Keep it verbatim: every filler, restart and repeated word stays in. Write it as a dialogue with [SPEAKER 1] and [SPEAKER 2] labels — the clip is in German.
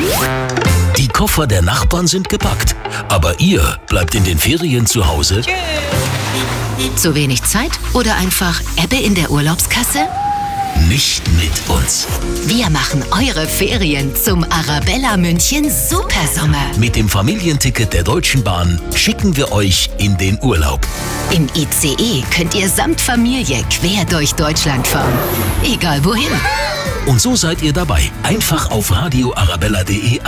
[SPEAKER 1] Die Koffer der Nachbarn sind gepackt, aber ihr bleibt in den Ferien zu Hause?
[SPEAKER 2] Zu wenig Zeit oder einfach Ebbe in der Urlaubskasse?
[SPEAKER 1] Nicht mit uns.
[SPEAKER 2] Wir machen eure Ferien zum Arabella München Supersommer.
[SPEAKER 1] Mit dem Familienticket der Deutschen Bahn schicken wir euch in den Urlaub.
[SPEAKER 2] Im I C E könnt ihr samt Familie quer durch Deutschland fahren. Egal wohin.
[SPEAKER 1] Und so seid ihr dabei. Einfach auf radio arabella punkt de